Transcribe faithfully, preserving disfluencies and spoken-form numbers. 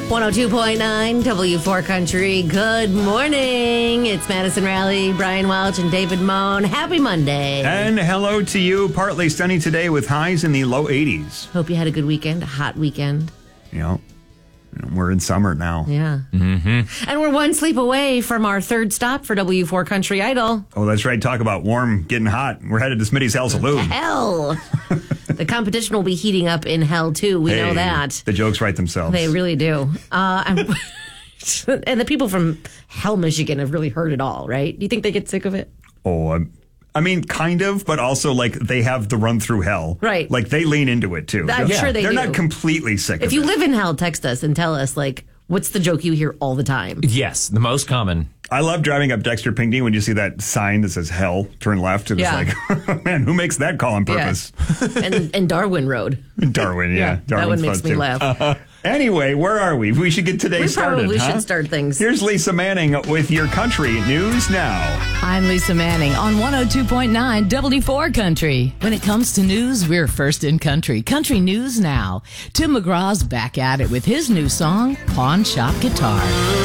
one oh two point nine W four Country. Good morning. It's Madison Raleigh, Brian Welch, and David Moan. Happy Monday. And hello to you. Partly sunny today with highs in the low eighties. Hope you had a good weekend, a hot weekend. You know, we're in summer now. Yeah. Mm-hmm. And we're one sleep away from our third stop for W four Country Idol. Oh, that's right. Talk about warm, getting hot. We're headed to Smitty's Hell Saloon. Hell. The competition will be heating up in hell, too. We hey, know that. The jokes write themselves. They really do. Uh, I'm, and the people from Hell, Michigan have really heard it all, right? Do you think they get sick of it? Oh, um, I mean, kind of, but also, like, they have the run through hell. Right. Like, they lean into it, too. I'm they're, sure they They're do. not completely sick If of you it. live in hell, text us and tell us, like, what's the joke you hear all the time? Yes, the most common. I love driving up Dexter Pinckney when you see that sign that says hell, turn left. And Yeah. it's like, man, who makes that call on purpose? Yeah. and, and Darwin Road. Darwin, yeah. Yeah, that Darwin's one makes fun, me too. laugh. Uh, anyway, where are we? We should get today We started, probably huh? should start things. Here's Lisa Manning with your country news now. I'm Lisa Manning on one oh two point nine W four Country. When it comes to news, we're first in country. Country News Now. Tim McGraw's back at it with his new song, Pawn Shop Guitar.